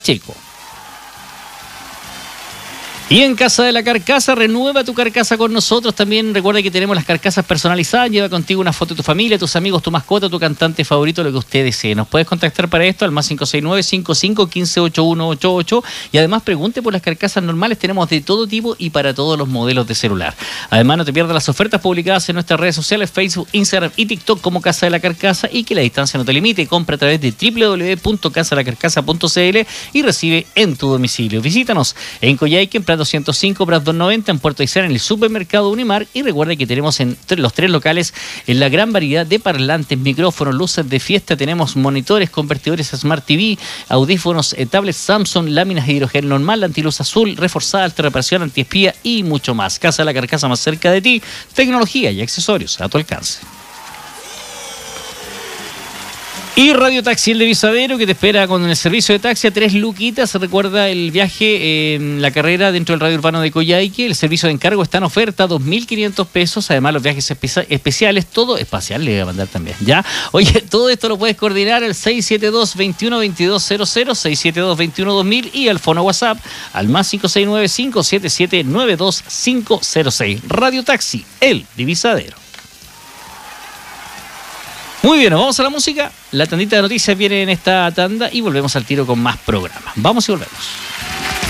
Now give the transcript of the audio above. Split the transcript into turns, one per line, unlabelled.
Chico. Y en Casa de la Carcasa, renueva tu carcasa con nosotros. También recuerda que tenemos las carcasas personalizadas. Lleva contigo una foto de tu familia, tus amigos, tu mascota, tu cantante favorito, lo que usted desee. Nos puedes contactar para esto al más 569-55-158188. Y además pregunte por las carcasas normales. Tenemos de todo tipo y para todos los modelos de celular. Además, no te pierdas las ofertas publicadas en nuestras redes sociales, Facebook, Instagram y TikTok como Casa de la Carcasa, y que la distancia no te limite. Compra a través de www.casadelacarcasa.cl y recibe en tu domicilio. Visítanos en Coyhaique, en Prato 105, Prat 290, en Puerto Aysén, en el supermercado Unimar. Y recuerda que tenemos en los tres locales en la gran variedad de parlantes, micrófonos, luces de fiesta. Tenemos monitores, convertidores Smart TV, audífonos, tablets Samsung, láminas de hidrogel normal, antiluz azul, reforzada, alta reparación, antiespía y mucho más. Casa de la Carcasa, más cerca de ti. Tecnología y accesorios a tu alcance. Y Radio Taxi, el de Visadero, que te espera con el servicio de taxi a 3 luquitas. Recuerda el viaje en la carrera dentro del radio urbano de Coyhaique. El servicio de encargo está en oferta, 2.500 pesos. Además, los viajes especiales, todo espacial, le voy a mandar también, ¿ya? Oye, todo esto lo puedes coordinar al 672-21-2200, 672-21-2000 y al fono WhatsApp al más 569-577-92506. Radio Taxi, el de Visadero. Muy bien, nos vamos a la música. La tandita de noticias viene en esta tanda y volvemos al tiro con más programas. Vamos y volvemos.